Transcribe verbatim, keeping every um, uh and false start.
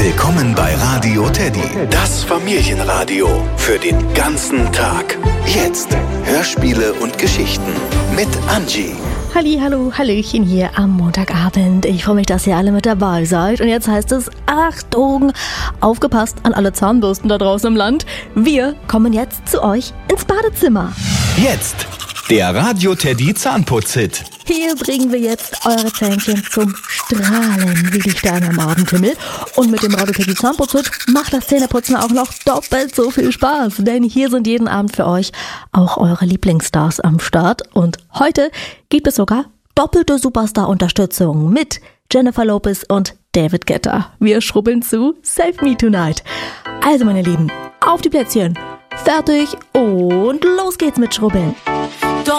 Willkommen bei Radio Teddy, das Familienradio für den ganzen Tag. Jetzt Hörspiele und Geschichten mit Angie. Halli, hallo, hallöchen hier am Montagabend. Ich freue mich, dass ihr alle mit dabei seid. Und jetzt heißt es, Achtung, aufgepasst an alle Zahnbürsten da draußen im Land. Wir kommen jetzt zu euch ins Badezimmer. Jetzt der Radio Teddy Zahnputz-Hit. Hier bringen wir jetzt eure Zähnchen zum Strahlen wie die Sterne am Abendhimmel. Und mit dem Radio Teddy Zahnputz-Hit macht das Zähneputzen auch noch doppelt so viel Spaß. Denn hier sind jeden Abend für euch auch eure Lieblingsstars am Start. Und heute gibt es sogar doppelte Superstar-Unterstützung mit Jennifer Lopez und David Guetta. Wir schrubbeln zu Save Me Tonight. Also meine Lieben, auf die Plätzchen, fertig und los geht's mit Schrubbeln.